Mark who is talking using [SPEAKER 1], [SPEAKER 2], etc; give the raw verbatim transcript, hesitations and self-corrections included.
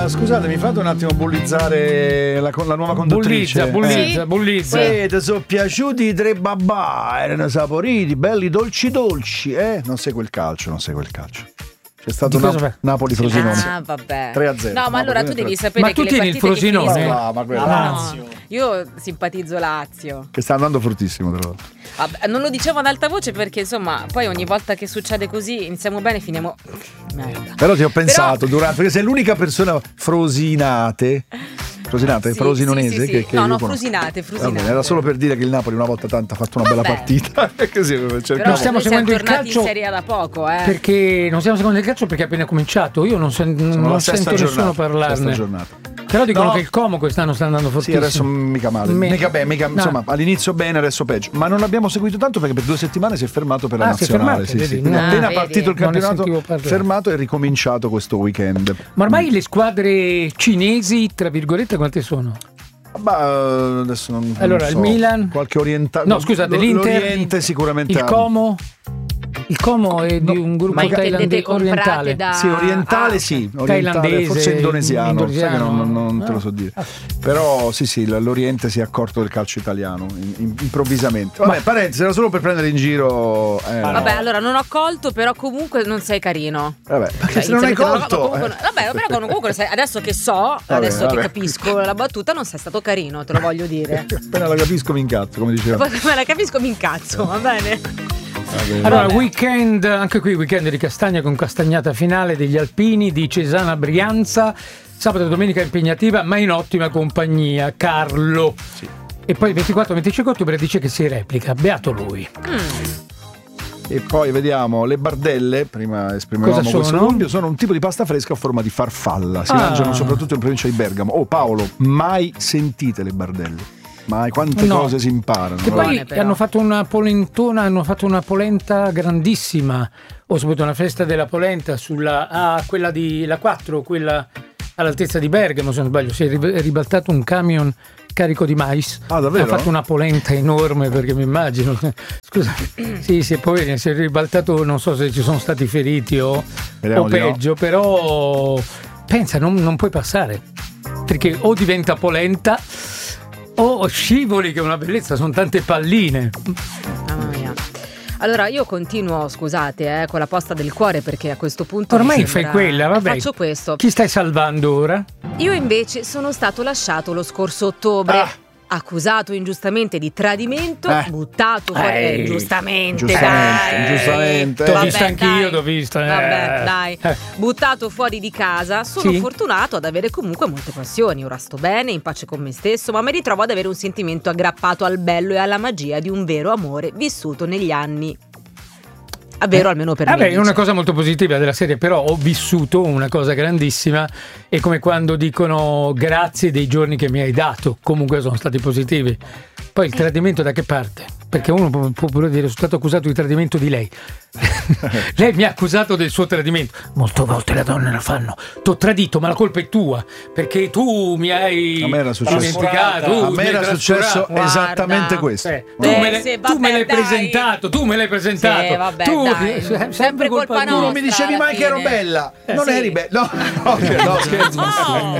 [SPEAKER 1] Ma scusate, mi fate un attimo bullizzare la, la nuova conduttrice?
[SPEAKER 2] Bullizza, bullizza,
[SPEAKER 1] eh.
[SPEAKER 2] bullizza.
[SPEAKER 1] Sì, ti sono piaciuti i tre babà, erano saporiti, belli dolci dolci, eh? Non segue il calcio, non segue il calcio. C'è stato Nap- Napoli-Frosinone.
[SPEAKER 3] Ah, vabbè.
[SPEAKER 1] tre a zero.
[SPEAKER 3] No, ma allora tu devi sapere
[SPEAKER 2] ma
[SPEAKER 3] che
[SPEAKER 2] tu
[SPEAKER 3] le
[SPEAKER 2] tieni il
[SPEAKER 3] partite che
[SPEAKER 2] Frosinone?
[SPEAKER 3] finiscono-
[SPEAKER 1] Ah, ma quello-
[SPEAKER 3] No, io simpatizzo Lazio.
[SPEAKER 1] Che sta andando fortissimo, tra l'altro.
[SPEAKER 3] Vabbè, non lo dicevo ad alta voce perché insomma poi ogni volta che succede così iniziamo bene e finiamo merda.
[SPEAKER 1] Però ti ho pensato
[SPEAKER 3] Però-
[SPEAKER 1] durante, perché sei l'unica persona frosinate. Frosinate?
[SPEAKER 3] Sì,
[SPEAKER 1] Frosinonese?
[SPEAKER 3] sì, sì, sì.
[SPEAKER 1] Che, che
[SPEAKER 3] No,
[SPEAKER 1] io
[SPEAKER 3] no,
[SPEAKER 1] conosco.
[SPEAKER 3] frusinate,
[SPEAKER 1] Va
[SPEAKER 3] frusinate.
[SPEAKER 1] bene, era solo per dire che il Napoli una volta tanto ha fatto una bella
[SPEAKER 3] Vabbè.
[SPEAKER 1] partita. E così cercavo-
[SPEAKER 3] Però
[SPEAKER 2] stiamo
[SPEAKER 3] noi siamo
[SPEAKER 2] seguendo il
[SPEAKER 3] tornati
[SPEAKER 2] calcio
[SPEAKER 3] in Serie A da poco, eh.
[SPEAKER 2] Perché non stiamo seguendo il calcio perché è appena cominciato. Io non, sen-
[SPEAKER 1] Sono
[SPEAKER 2] non
[SPEAKER 1] la
[SPEAKER 2] sento
[SPEAKER 1] sesta
[SPEAKER 2] nessuno
[SPEAKER 1] giornata, sesta
[SPEAKER 2] parlarne.
[SPEAKER 1] giornata.
[SPEAKER 2] Però dicono
[SPEAKER 1] No.
[SPEAKER 2] che il Como quest'anno sta andando
[SPEAKER 1] Sì,
[SPEAKER 2] fortissimo.
[SPEAKER 1] adesso mica male.
[SPEAKER 2] Me-
[SPEAKER 1] Mica bene, mica,
[SPEAKER 2] No.
[SPEAKER 1] insomma, all'inizio bene, adesso peggio. Ma non l'abbiamo seguito tanto perché per due settimane si è fermato per la
[SPEAKER 2] Ah, si è
[SPEAKER 1] nazionale.
[SPEAKER 2] fermato,
[SPEAKER 1] Sì,
[SPEAKER 2] vedi?
[SPEAKER 1] sì. Quindi
[SPEAKER 2] Ah,
[SPEAKER 1] appena
[SPEAKER 3] vedi.
[SPEAKER 1] partito il
[SPEAKER 2] Non ne
[SPEAKER 1] campionato,
[SPEAKER 2] sentivo parlare.
[SPEAKER 1] fermato e ricominciato questo weekend.
[SPEAKER 2] Ma ormai le squadre cinesi, tra virgolette, quante sono?
[SPEAKER 1] Ma adesso non, non
[SPEAKER 2] Allora,
[SPEAKER 1] so.
[SPEAKER 2] il Milan?
[SPEAKER 1] Qualche orientale.
[SPEAKER 2] No, scusate, l'Inter?
[SPEAKER 1] L'Oriente sicuramente.
[SPEAKER 2] Il
[SPEAKER 1] ha-
[SPEAKER 2] Como? Il Como è di
[SPEAKER 1] No,
[SPEAKER 2] un gruppo
[SPEAKER 3] ma intendete
[SPEAKER 2] thailandese
[SPEAKER 3] comprate
[SPEAKER 2] orientale.
[SPEAKER 3] da-
[SPEAKER 1] Sì, orientale
[SPEAKER 3] Ah,
[SPEAKER 1] sì, orientale,
[SPEAKER 2] Thailandese,
[SPEAKER 1] forse indonesiano,
[SPEAKER 2] indonesiano.
[SPEAKER 1] sai che non, non- non te
[SPEAKER 2] Ah.
[SPEAKER 1] lo so dire. Però sì, sì, l'Oriente si è accorto del calcio italiano in- in- improvvisamente. Vabbè, parentesi, era solo per prendere in giro. eh,
[SPEAKER 3] Vabbè,
[SPEAKER 1] no.
[SPEAKER 3] allora non ho colto, però comunque non sei carino.
[SPEAKER 1] Vabbè, perché
[SPEAKER 3] Cioè,
[SPEAKER 1] se non hai
[SPEAKER 3] inizialmente non-
[SPEAKER 1] colto.
[SPEAKER 3] comunque-
[SPEAKER 1] eh.
[SPEAKER 3] Vabbè, però comunque sei- adesso che so, adesso
[SPEAKER 1] vabbè.
[SPEAKER 3] che capisco la battuta, non sei stato carino, te lo voglio dire.
[SPEAKER 1] Appena la capisco mi incazzo, come diceva.
[SPEAKER 3] Poi come la capisco mi incazzo, va bene?
[SPEAKER 2] Allora,
[SPEAKER 3] Vabbè.
[SPEAKER 2] weekend, anche qui weekend di castagna con castagnata finale degli Alpini di Cesana Brianza. Sabato e domenica impegnativa, ma in ottima compagnia. Carlo. E poi il ventiquattro venticinque ottobre dice che si replica. Beato lui.
[SPEAKER 1] E poi vediamo le bardelle, prima esprimevamo
[SPEAKER 2] Cosa
[SPEAKER 1] questo
[SPEAKER 2] sono?
[SPEAKER 1] dubbio, sono un tipo di pasta fresca a forma di farfalla, si
[SPEAKER 2] Ah.
[SPEAKER 1] mangiano soprattutto in provincia di Bergamo. Oh Paolo, mai sentite le bardelle? Mai, quante
[SPEAKER 2] No.
[SPEAKER 1] cose si imparano.
[SPEAKER 2] Che
[SPEAKER 1] Vabbè.
[SPEAKER 2] poi
[SPEAKER 3] Buone, però.
[SPEAKER 2] hanno fatto una polentona, hanno fatto una polenta grandissima. Ho saputo una festa della polenta sulla ah, quella di la quattro, quella all'altezza di Bergamo, se non sbaglio. Si è ri- è ribaltato un camion carico di mais.
[SPEAKER 1] Ah, davvero?
[SPEAKER 2] Ha fatto una polenta enorme, perché mi immagino. Scusa, sì, sì, poi si è ribaltato, non so se ci sono stati feriti o,
[SPEAKER 1] Speriamo
[SPEAKER 2] o
[SPEAKER 1] di no.
[SPEAKER 2] peggio, però pensa, non, non puoi passare. Perché o diventa polenta o scivoli, che è una bellezza, sono tante palline.
[SPEAKER 3] Mamma mia. Allora io continuo, scusate, eh, con la posta del cuore perché a questo punto mi
[SPEAKER 2] Ormai
[SPEAKER 3] sembra-
[SPEAKER 2] fai quella, vabbè.
[SPEAKER 3] Faccio questo.
[SPEAKER 2] Chi stai salvando ora?
[SPEAKER 3] Io invece sono stato lasciato lo scorso ottobre.
[SPEAKER 1] Ah.
[SPEAKER 3] Accusato ingiustamente di tradimento,
[SPEAKER 1] Eh.
[SPEAKER 3] buttato fuori.
[SPEAKER 2] Eh,
[SPEAKER 3] eh, giustamente,
[SPEAKER 1] giustamente,
[SPEAKER 3] dai.
[SPEAKER 1] giustamente.
[SPEAKER 2] T'ho
[SPEAKER 3] Vabbè,
[SPEAKER 2] vista anch'io,
[SPEAKER 3] dai.
[SPEAKER 2] t'ho vista, eh.
[SPEAKER 3] Vabbè, dai.
[SPEAKER 2] Eh.
[SPEAKER 3] Buttato fuori di casa. Sono
[SPEAKER 2] Sì.
[SPEAKER 3] fortunato ad avere comunque molte passioni. Ora sto bene, in pace con me stesso, ma mi ritrovo ad avere un sentimento aggrappato al bello e alla magia di un vero amore vissuto negli anni. A vero, almeno per me.
[SPEAKER 2] Vabbè, è
[SPEAKER 3] dice.
[SPEAKER 2] una cosa molto positiva della serie, però ho vissuto una cosa grandissima. È come quando dicono grazie dei giorni che mi hai dato, comunque sono stati positivi. Poi il tradimento da che parte? Perché uno può può pure dire sono stato accusato di tradimento di lei. Lei mi ha accusato del suo tradimento. Molte volte le donne lo fanno. T'ho tradito, ma la colpa è tua, perché tu mi hai
[SPEAKER 1] A me era successo,
[SPEAKER 2] dimenticato, tu
[SPEAKER 1] a
[SPEAKER 2] mi
[SPEAKER 1] me
[SPEAKER 2] hai
[SPEAKER 1] era successo
[SPEAKER 2] trascurato.
[SPEAKER 1] esattamente
[SPEAKER 3] Guarda.
[SPEAKER 1] questo.
[SPEAKER 2] Eh, tu,
[SPEAKER 3] Beh,
[SPEAKER 2] me l'hai,
[SPEAKER 3] sì,
[SPEAKER 2] tu
[SPEAKER 3] vabbè,
[SPEAKER 2] me l'hai
[SPEAKER 3] dai.
[SPEAKER 2] presentato, tu me l'hai presentato.
[SPEAKER 3] Sì, vabbè,
[SPEAKER 2] tu,
[SPEAKER 3] dai.
[SPEAKER 2] eh, sempre,
[SPEAKER 3] Sempre
[SPEAKER 2] colpa
[SPEAKER 3] colpa
[SPEAKER 2] tua.
[SPEAKER 1] Tu non
[SPEAKER 3] nostra.
[SPEAKER 1] mi dicevi
[SPEAKER 3] alla
[SPEAKER 1] mai che ero
[SPEAKER 3] fine.
[SPEAKER 1] bella,
[SPEAKER 3] Eh,
[SPEAKER 1] non
[SPEAKER 3] sì.
[SPEAKER 1] eri bella. No, no, no, scherzo.
[SPEAKER 3] No.